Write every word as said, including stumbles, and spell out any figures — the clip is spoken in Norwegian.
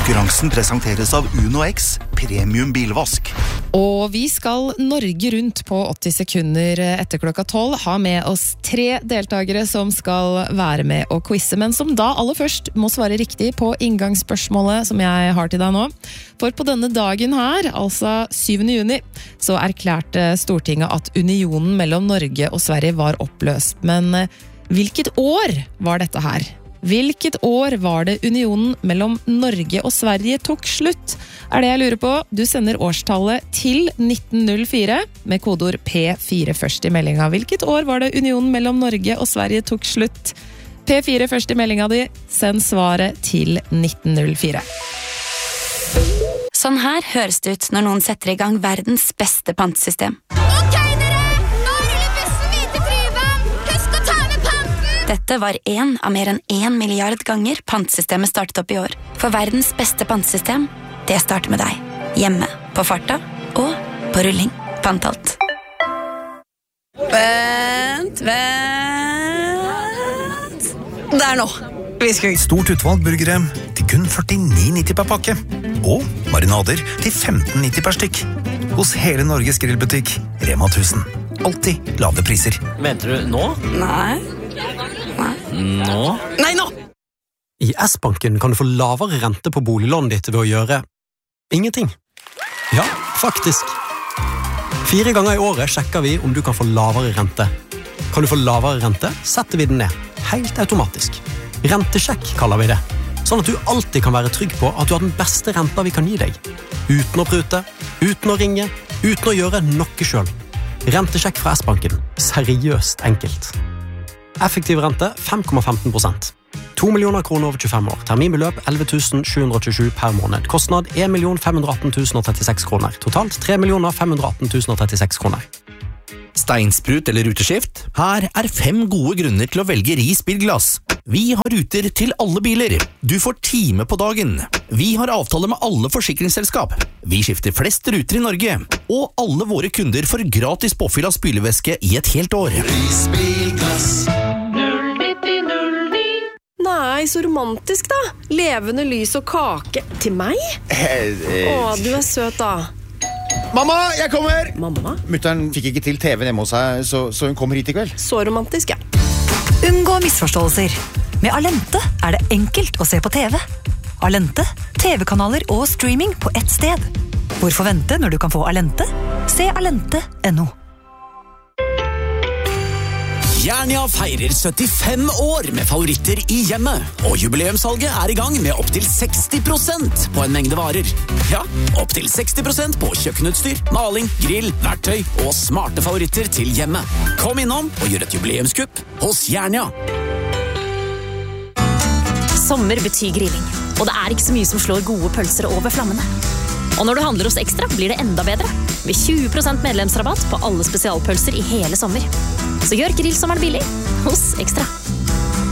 Konkurransen presenteres av Uno X, premium bilvask. Og vi skal Norge rundt på åtti sekunder etter klokka tolv. Ha med oss tre deltakere som skal være med og quizze, men som da aller først må svare riktig på inngangsspørsmålet som jeg har til deg nå. For på denne dagen her, altså syvende juni, så erklærte Stortinget at unionen mellom Norge og Sverige var oppløst. Men hvilket år var dette her? Hvilket år var det unionen mellom Norge og Sverige tok slutt? Er det jeg lurer på. Du sender årstallet til nitten null fire med kodeord P fire først i meldinga. Hvilket år var det unionen mellom Norge og Sverige tok slutt? P fire først i meldinga di. Send svaret til nitten null fire. Sånn her høres det ut når noen setter i gang verdens beste pantesystem. Dette var en av mer enn en milliard ganger pantsystemet startet opp i år. For verdens beste pantesystem, det starter med deg. Hjemme, på farta og på rulling. Pantalt. Vent, vent. Der nå. Vi skal... Stort utvalg burgere til kun førtini nitti per pakke. Og marinader til femten nitti per stykk. Hos hele Norges grillbutikk, Rema tusen. Alltid lave priser. Mente du nå? Nei. Nå? Nei, nå! I S-banken kan du få lavere rente på boliglånet ditt ved å gjøre ingenting. Ja, faktisk. Fire ganger i året sjekker vi om du kan få lavere rente. Kan du få lavere rente, setter vi den ned. Helt automatisk. Rentesjekk kaller vi det. Sånn at du alltid kan være trygg på at du har den beste renta vi kan gi deg. Uten å prute, uten å ringe, uten å gjøre noe selv. Rentesjekk fra S-banken. Seriøst enkelt. Effektiv rente fem komma femten prosent. to millioner kroner over tjuefem år. Terminbeløp elleve tusen sju hundre tjuesju per måned. Kostnad en million fem hundre atten tusen trettiseks kroner. Totalt tre millioner fem hundre atten tusen trettiseks kroner. Steinsprut eller ruteskift? Her er fem gode grunner til å velge Ris bilglass. Vi har ruter til alle biler. Du får time på dagen. Vi har avtale med alle forsikringsselskap. Vi skifter flest ruter i Norge. Og alle våre kunder får gratis påfyll av spylevæske i et helt år. Ris bilglass. Nei, så romantisk da. Levende lys og kake. Til meg? Å, du er søt da. Mamma, jeg kommer! Mamma? Mutteren fikk ikke til T V-en hjemme hos seg, så, så hun kommer hit i kveld. Så romantisk, ja. Unngå misforståelser. Med Alente er det enkelt å se på T V. Alente, T V-kanaler og streaming på ett sted. Hvorfor vente når du kan få Alente? Se alente punktum no. Jernia feirer syttifem år med favoritter i hjemmet, og jubileumssalget er i gang med opp til seksti prosent på en mengde varer. Ja, opp til seksti prosent på kjøkkenutstyr, maling, grill, verktøy og smarte favoritter til hjemmet. Kom innom og gjør et jubileumskupp hos Jernia. Sommer betyr grilling, og det er ikke så mye som slår gode pølser over flammene. Og når du handler hos Ekstra, blir det enda bedre. Med tjue prosent medlemsrabatt på alle spesialpølser i hele sommer. Så gjør grill som er billig hos Ekstra.